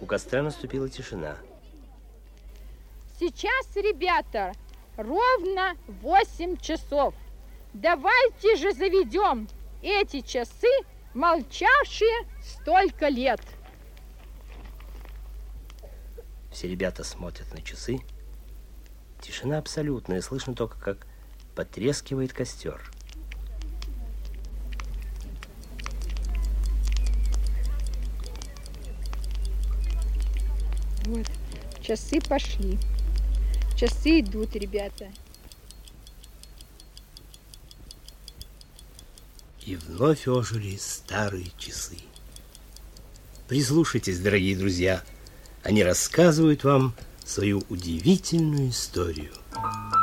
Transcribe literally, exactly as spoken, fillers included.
костра наступила тишина. Сейчас, ребята, ровно восемь часов. Давайте же заведем эти часы, молчавшие столько лет. Все ребята смотрят на часы. Тишина абсолютная, слышно только, как потрескивает костер. Вот, часы пошли. Часы идут, ребята. И вновь ожили старые часы. Прислушайтесь, дорогие друзья. Они рассказывают вам свою удивительную историю.